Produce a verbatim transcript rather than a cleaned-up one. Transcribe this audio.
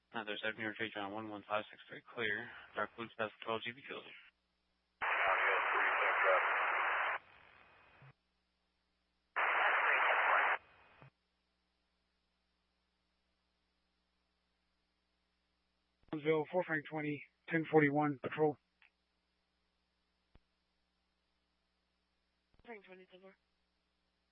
Another seven here, J John one one five six three clear. Dark Blue Test twelve G B field. Brownsville, four Frank twenty, ten forty-one, patrol. Frank twenty, ten four.